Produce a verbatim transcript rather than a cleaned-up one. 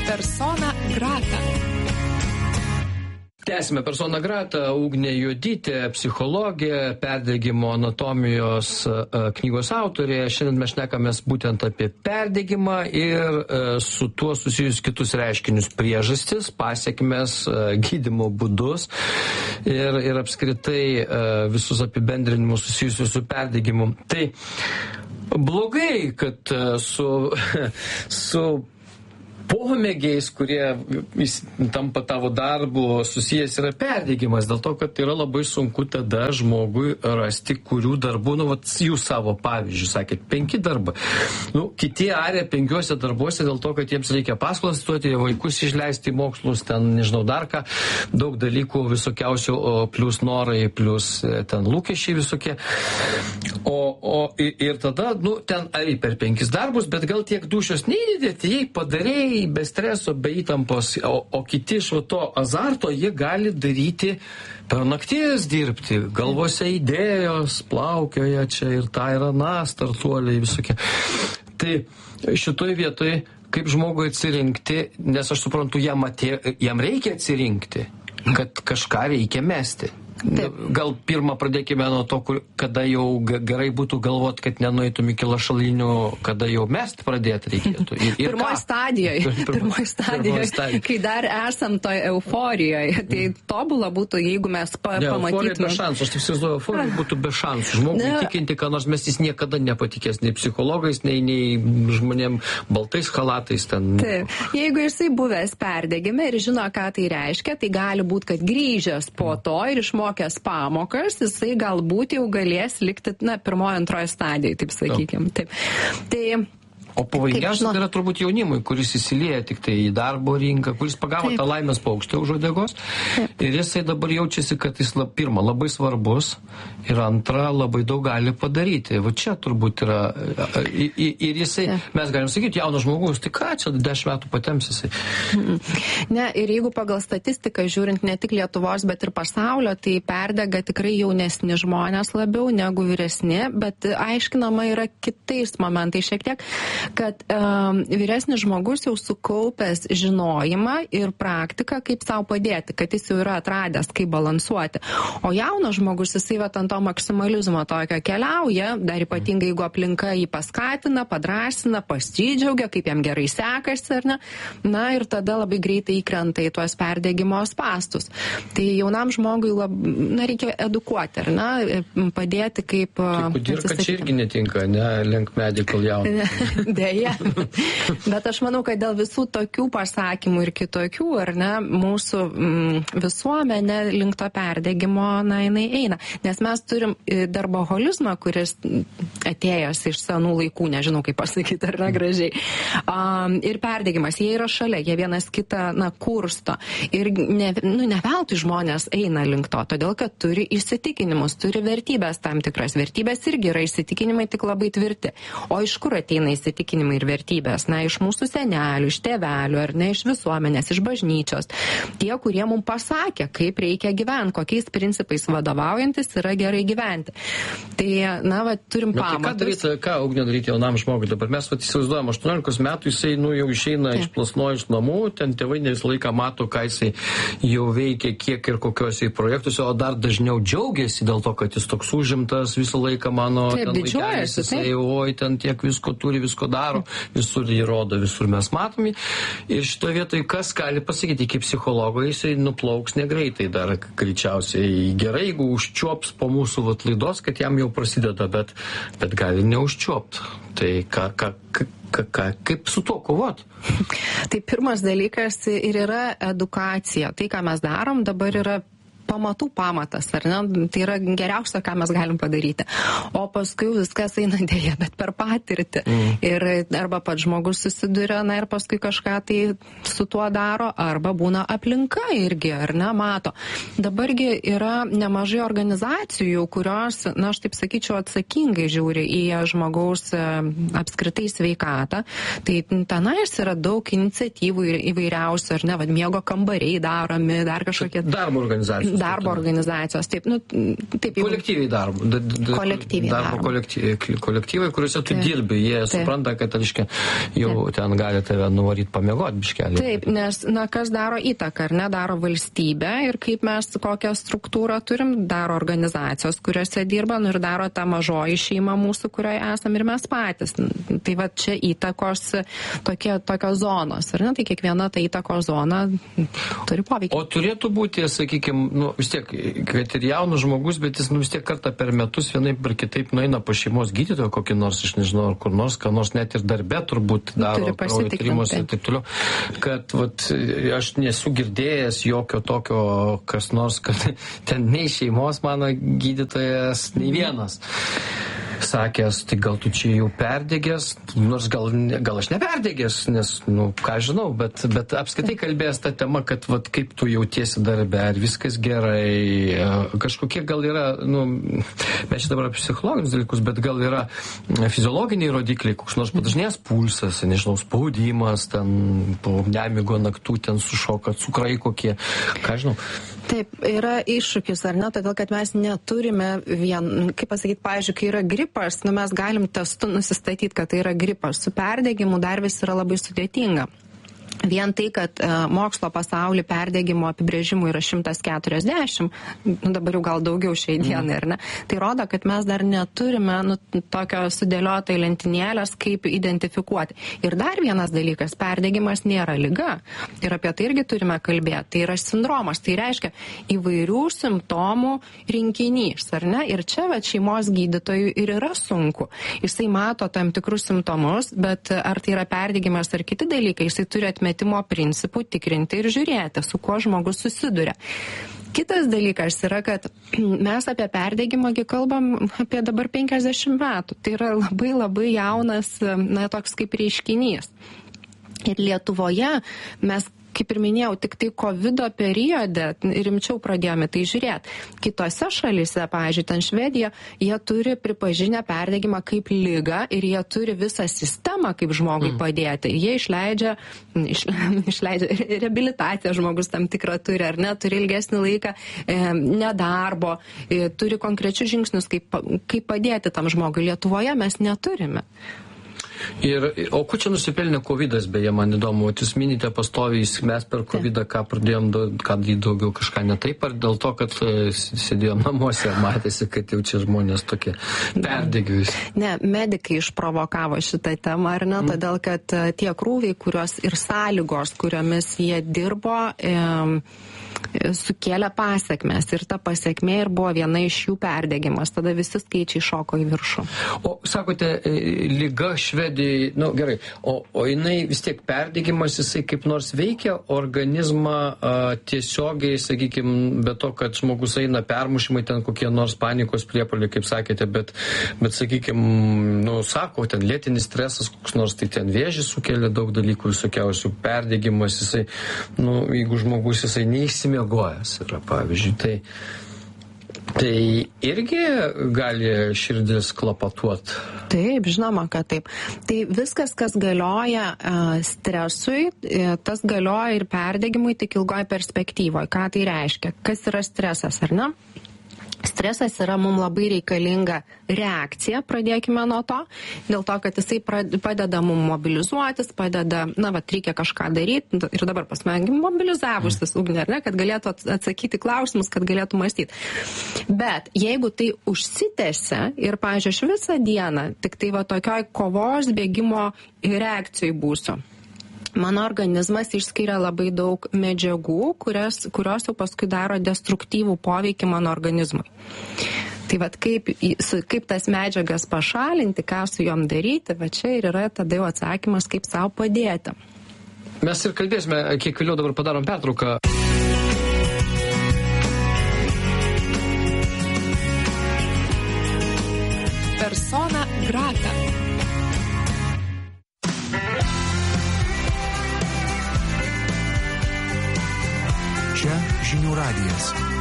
Persona grata. Tęsime Persona grata. Ugnė Juodytė, psichologė, perdegimo anatomijos knygos autorė. Šiandien mes šnekamės būtent apie perdegimą ir su tuo susijus kitus reiškinius, priežastis, pasiekmes, gydymo būdus ir, ir apskritai visus apibendrinimus susijusius su perdegimu. Tai blogai, kad su, su pomėgiais, kurie tampa tavo darbu, susijęs yra perdegimas, dėl to, kad yra labai sunku tada žmogui rasti, kurių darbų, nu, vat, jūs savo pavyzdžių, sakėt, penki darbai. Nu, kiti arė penkiuose darbuose dėl to, kad jiems reikia paskolas stoti, vaikus išleisti į mokslus, ten, nežinau, dar ką, daug dalykų visokiausių, plus norai, plus ten lūkesčiai visokie. O, o ir tada, nu, ten arė per penkis darbus, bet gal tiek dušios neįdėti, jei padarėjai, be streso, be įtampos, o, o kiti iš to azarto jie gali daryti per nakties dirbti, galvose idėjos plaukioja čia ir ta ir ana, startuoliai visokie. Tai šitoj vietoj, kaip žmogui atsirinkti, nes aš suprantu, jam, atė, jam reikia atsirinkti, kad kažką reikia mesti. Taip. Gal pirmą pradėkime nuo to, kur, kada jau gerai būtų galvot, kad nenueitum iki lašalinių, kada jau mest pradėti reikėtų. Ir, ir pirmoji stadijoje, pirmoji stadijoje, kai dar esam toj euforijoje, tai tobula būtų, jeigu mes pa, ne, pamatytume. Euforija be šansų, aš taip įsivaizduoju, euforija būtų be šansų. Žmogui įtikinti, ką nors mes jis niekada nepatikės, nei psichologais, nei, nei žmonėm baltais halatais ten. Taip. Jeigu jisai buvęs perdegime ir žino, ką tai reiškia, tai gali būti, kad grįžęs po to ir išmokęs pamokas, jisai galbūt jau galės likti, na, pirmojo, antrojo stadijoje, taip sakykime. Taip. Tai o pavojingiausia tai yra turbūt jaunimui, kuris įsilieja tik tai į darbo rinką, kuris pagavo Taip. tą laimės paukštę už uodegos ir jisai dabar jaučiasi, kad jis lab, pirma labai svarbus ir antra labai daug gali padaryti. Va čia turbūt yra ir jisai, Taip. mes galim sakyti, jaunas žmogus, tai ką čia dešimt metų patems jisai. Ne, ir jeigu pagal statistiką žiūrint ne tik Lietuvos, bet ir pasaulio, tai perdega tikrai jaunesni žmonės labiau negu vyresni, bet aiškinama yra kitais momentais šiek tiek, kad um, vyresnis žmogus jau sukaupęs žinojimą ir praktiką, kaip savo padėti, kad jis jau yra atradęs, kaip balansuoti. O jaunas žmogus, jisai vat ant to maksimalizmo tokio keliauja, dar ypatingai, jeigu aplinka jį paskatina, padrasina, pasidžiaugia, kaip jam gerai sekasi, ar ne? Na ir tada labai greitai įkrenta į tuos perdegimo spastus. Tai jaunam žmogui lab, na, reikia edukuoti, ar ne? Padėti kaip... Tai kudirka čia irgi netinka, ne? Link medical jaunas. Deja. Bet aš manau, kad dėl visų tokių pasakymų ir kitokių, ar ne, mūsų mm, visuomenė link to perdegimo, na, jinai eina. Nes mes turim darboholizmą, kuris atėjęs iš senų laikų, nežinau kaip pasakyti, ar ne, gražiai. Um, ir perdegimas, jie yra šalia, jie vienas kitą, na, kursto. Ir ne, nu, ne veltui žmonės eina link to, todėl, kad turi įsitikinimus, turi vertybės tam tikras. Vertybės irgi yra įsitikinimai, tik labai tvirti. O iš kur ateina įsitikinimai ir vertybės? Na, iš mūsų senelių, iš tėvelių, ar ne, iš visuomenės, iš bažnyčios. Tie, kurie mums pasakė, kaip reikia gyventi, kokiais principais vadovaujantis yra gerai gyventi. Tai, na, va, turim Bet pamatus. Tai ką daryti, ką Ugnė daryti jaunam žmogui? Dabar mes, va, įsivaizduojam, aštuoniolikos metų jisai, nu, jau išeina Taip. išplasnoja iš namų, ten tėvai ne visą laiką mato, ką jisai jau veikia, kiek ir kokiuose projektuose, o dar dažniau džiaugiasi dėl to, kad jis toks užimtas visą laiką, mano, Taip, ten vaikelis, jisai, oi, ten tiek visko turi, visko daro, visur įrodo, visur mes matomi. Ir šitoje vietoje kas gali pasakyti, kaip psichologo, jisai nuplauks negreitai dar greičiausiai. Gerai, jeigu užčiuops po mūsų vat, laidos, kad jam jau prasideda, bet, bet gali neužčiuopt. Tai ką, ką, ką, ką, kaip su tuo kovot? Tai pirmas dalykas ir yra edukacija. Tai, ką mes darom, dabar yra pamatų pamatas, ar ne? Tai yra geriausia, ką mes galim padaryti. O paskui viskas eina dėja, bet per patirtį. Mm. Ir arba pats žmogus susiduria, na ir paskui kažką tai su tuo daro, arba būna aplinka irgi, ar ne, mato. Dabargi yra nemažai organizacijų, kurios, na aš taip sakyčiau, atsakingai žiūri į žmogaus apskritai sveikatą. Tai tenais yra daug iniciatyvų įvairiausių, ar ne, vad miego kambariai daromi, dar kažkokie... Darbo organizacijos. Darbo organizacijos, taip, nu, taip. Jeigu... Kolektyviai darbo. D -d kolektyviai darbo. darbo. Kolektyviai, kolektyvai, kuriuose tu taip. dirbi, jie taip. Supranta, kad, reiškia, jau taip. Ten gali tave nuvaryti pamiegoti biškelį. Taip, nes, na, kas daro įtaką, ar ne, daro valstybė ir kaip mes kokią struktūrą turim, daro organizacijos, kuriuose dirba, nu ir daro ta mažoji šeima mūsų, kurioje esam ir mes patys. Tai va čia įtakos tokie, tokios zonos, ar ne, tai kiekviena ta įtakos zona turi poveikį. O turėtų būti, sakykime, nu, vis tiek, kad ir jaunas žmogus, bet jis, nu, vis tiek kartą per metus vienaip ir kitaip nueina pas šeimos gydytoją, kokį nors, aš nežinau, ar kur nors, ką nors net ir darbe turbūt daro, kraujo tyrimus ir taip toliau, kad, vat, aš nesu girdėjęs jokio tokio, kas nors, kad ten nei šeimos mano gydytojas, nei vienas sakęs, tai gal tu čia jau perdegęs, nors gal, gal aš neperdegęs, nes, nu, ką žinau, bet, bet apskaitai kalbėjęs tą temą, kad, vat, kaip tu jautiesi darbe, ar viskas gerai, kažkokie gal yra, nu, mes čia dabar apie psichologinius dalykus, bet gal yra fiziologiniai rodikliai, koks nors padažnės pulsas, nežinau, spaudimas, ten po nemigo naktų ten sušoka, cukrai kokie, ką žinau. Taip, yra iššūkis, ar ne, todėl, kad mes neturime vien, kaip pasakyti, pavyzdžiui, kai yra gripas, nu, mes galim testu nusistatyti, kad tai yra gripas. Su perdegimu dar vis yra labai sudėtinga. Vien tai, kad uh, mokslo pasaulį perdegimo apibrėžimų yra šimtas keturiasdešimt, nu, dabar jau gal daugiau šiai dienai, ar ne? Tai rodo, kad mes dar neturime nu, tokio sudėlioto į lentynėlės, kaip identifikuoti. Ir dar vienas dalykas, perdegimas nėra liga. Ir apie tai irgi turime kalbėti. Tai yra sindromas. Tai reiškia įvairių simptomų rinkinys, ar ne? Ir čia va, šeimos gydytojui ir yra sunku. Jisai mato tam tikrus simptomus, bet ar tai yra perdegimas ar kiti dalykai, jisai turi atmetimo principų tikrinti ir žiūrėti, su kuo žmogus susiduria. Kitas dalykas yra, kad mes apie perdegimą kalbam apie dabar penkiasdešimt metų. Tai yra labai labai jaunas, na, toks kaip reiškinys. Ir Lietuvoje mes, kaip ir minėjau, tik tai kovido periode rimčiau pradėjome tai žiūrėti. Kitose šalyse, pavyzdžiui, ten Švedija, jie turi pripažinę perdegimą kaip ligą ir jie turi visą sistemą, kaip žmogui padėti. Jie išleidžia, išle, išleidžia reabilitaciją, žmogus tam tikrą turi, ar ne, turi ilgesnį laiką e, nedarbo, e, turi konkrečius žingsnius, kaip, kaip padėti tam žmogui. Lietuvoje mes neturime. Ir, o kur čia nusipelnė kovidas, beje, man įdomu, jūs minite pastoviai, mes per kovidą ką pradėjom, ką daugiau kažką ne taip, ar dėl to, kad sėdėjom namuose ir matėsi, kad jau čia žmonės tokie perdegius? Ne, medikai išprovokavo šitą temą, ar ne, mm. todėl, kad tie krūviai, kurios ir sąlygos, kuriomis jie dirbo, e, sukėlė pasiekmes ir ta pasiekmė ir buvo viena iš jų perdegimas. Tada visi skaičiai šoko į viršų. O sakote, liga Švedijai, nu gerai, o, o jinai vis tiek perdegimas, jisai kaip nors veikia organizmą a, tiesiogiai, sakykime, be to, kad žmogus eina permušimai, ten kokie nors panikos priepuoliai, kaip sakėte, bet, bet sakykime, nu, sako, ten lėtinis stresas, koks nors, tai ten vėžys sukelia daug dalykų visokiausių, perdegimas, jisai, nu, jeigu žmogus jisai neįsimė miegojęs yra, pavyzdžiui, tai, tai irgi gali širdis klapatuot. Taip, žinoma, kad taip. Tai viskas, kas galioja uh, stresui, tas galioja ir perdegimui tik ilgoje perspektyvoje. Ką tai reiškia? Kas yra stresas, ar ne? Stresas yra mums labai reikalinga reakcija, pradėkime nuo to, dėl to, kad jisai padeda mums mobilizuotis, padeda, na, va, reikia kažką daryti ir dabar pas mane mobilizavusis ugnė, ar ne, kad galėtų atsakyti klausimus, kad galėtų mąstyti. Bet jeigu tai užsitęsia ir, pavyzdžiui, aš visą dieną tik tai va tokioj kovos bėgimo reakcijai būsiu, mano organizmas išskiria labai daug medžiagų, kurios, kurios jau paskui daro destruktyvų poveikį mano organizmui. Tai vat kaip, kaip tas medžiagas pašalinti, ką su jom daryti, va čia ir yra tada jau atsakymas, kaip savo padėti. Mes ir kalbėsime, kiek vėliau dabar padarom pertrauką. Persona grata. Čia Žinių radijas.